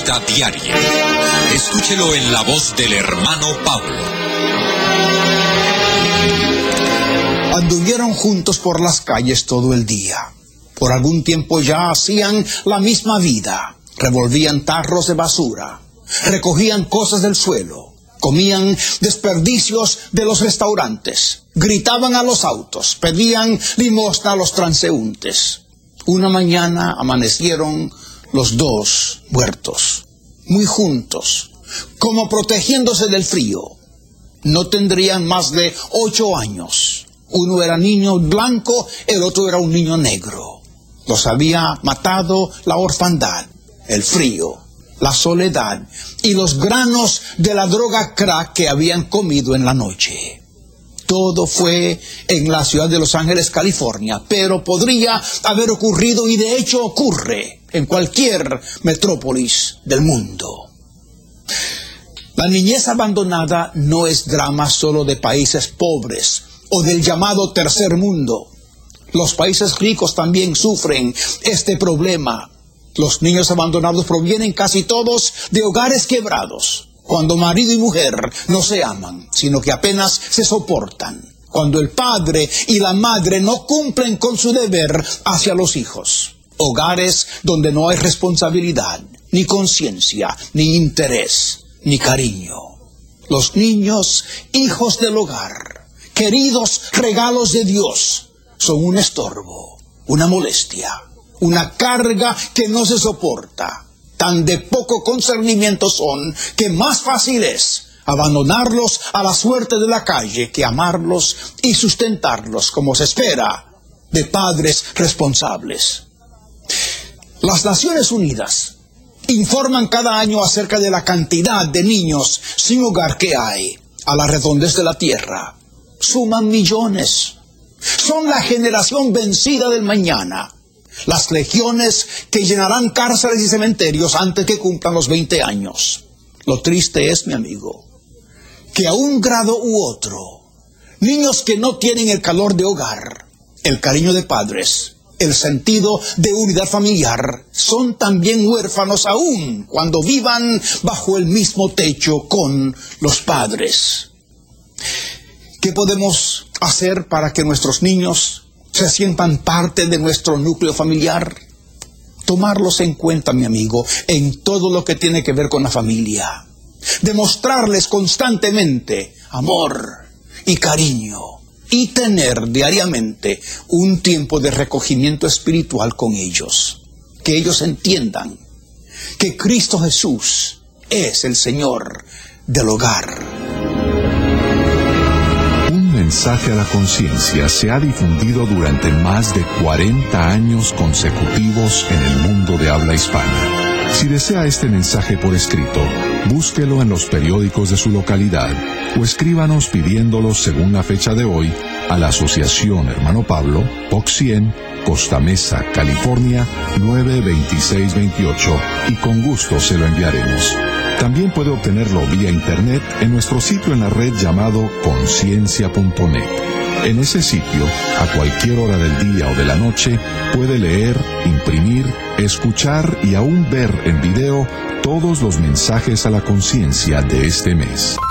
vida diaria. Escúchelo en la voz del hermano Pablo. Anduvieron juntos por las calles todo el día. Por algún tiempo ya hacían la misma vida. Revolvían tarros de basura, recogían cosas del suelo, comían desperdicios de los restaurantes, gritaban a los autos, pedían limosna a los transeúntes. Una mañana amanecieron los dos muertos, muy juntos, como protegiéndose del frío. No tendrían más de 8 años. Uno era niño blanco, el otro era un niño negro. Los había matado la orfandad, el frío, la soledad y los granos de la droga crack que habían comido en la noche. Todo fue en la ciudad de Los Ángeles, California, pero podría haber ocurrido, y de hecho ocurre, en cualquier metrópolis del mundo. La niñez abandonada no es drama solo de países pobres o del llamado tercer mundo. Los países ricos también sufren este problema. Los niños abandonados provienen casi todos de hogares quebrados, cuando marido y mujer no se aman, sino que apenas se soportan, cuando el padre y la madre no cumplen con su deber hacia los hijos, hogares donde no hay responsabilidad, ni conciencia, ni interés, ni cariño. Los niños, hijos del hogar, queridos regalos de Dios, son un estorbo, una molestia, una carga que no se soporta. Tan de poco concernimiento son que más fácil es abandonarlos a la suerte de la calle que amarlos y sustentarlos como se espera de padres responsables. Las Naciones Unidas informan cada año acerca de la cantidad de niños sin hogar que hay a la redondez de la tierra. Suman millones. Son la generación vencida del mañana. Las legiones que llenarán cárceles y cementerios antes que cumplan los 20 años. Lo triste es, mi amigo, que a un grado u otro, niños que no tienen el calor de hogar, el cariño de padres, el sentido de unidad familiar, son también huérfanos aún cuando vivan bajo el mismo techo con los padres. ¿Qué podemos hacer para que nuestros niños se sientan parte de nuestro núcleo familiar? Tomarlos en cuenta, mi amigo, en todo lo que tiene que ver con la familia. Demostrarles constantemente amor y cariño. Y tener diariamente un tiempo de recogimiento espiritual con ellos. Que ellos entiendan que Cristo Jesús es el Señor del hogar. Mensaje a la conciencia se ha difundido durante más de 40 años consecutivos en el mundo de habla hispana. Si desea este mensaje por escrito, búsquelo en los periódicos de su localidad o escríbanos pidiéndolo según la fecha de hoy a la Asociación Hermano Pablo, Box 100, Costa Mesa, California, 92628, y con gusto se lo enviaremos. También puede obtenerlo vía internet en nuestro sitio en la red llamado conciencia.net. En ese sitio, a cualquier hora del día o de la noche, puede leer, imprimir, escuchar y aún ver en video todos los mensajes a la conciencia de este mes.